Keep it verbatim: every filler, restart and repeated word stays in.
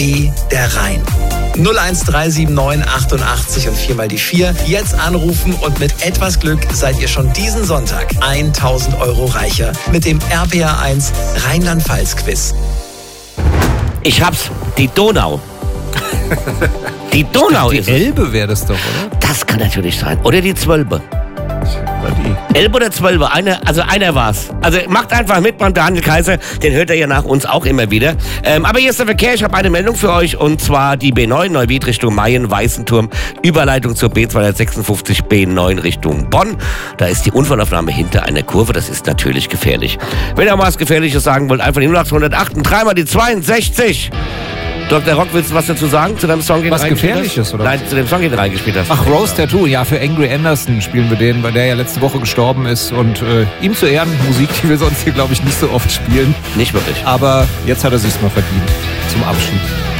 Der Rhein. null eins drei sieben neun achtundachtzig und viermal die vier. Jetzt anrufen und mit etwas Glück seid ihr schon diesen Sonntag tausend Euro reicher mit dem R P R eins Rheinland-Pfalz-Quiz. Ich hab's, die Donau. Die Donau die ist Die Elbe wäre das doch, oder? Das kann natürlich sein. Oder die Zwölbe. Die. Elbe oder Zwölbe, eine, also einer war's. Also macht einfach mit beim Daniel Kaiser, den hört er ja nach uns auch immer wieder. Ähm, aber hier ist der Verkehr, ich habe eine Meldung für euch und zwar die B neun Neuwied Richtung Mayen, Weißenturm, Überleitung zur B zweihundertsechsundfünfzig B neun Richtung Bonn. Da ist die Unfallaufnahme hinter einer Kurve, das ist natürlich gefährlich. Wenn ihr mal was Gefährliches sagen wollt, einfach die null acht null acht und dreimal die zweiundsechzig. Doktor Rock, willst du was dazu sagen zu deinem Song, den was du Gefährliches, hast? oder? Nein, zu dem Song, den du reingespielt hast. Ach, Rose Tattoo, ja, für Angry Anderson spielen wir den, weil der ja letzte Woche gestorben ist und äh, ihm zu Ehren, Musik, die wir sonst hier, glaube ich, nicht so oft spielen. Nicht wirklich. Aber jetzt hat er sich's mal verdient, zum Abschied.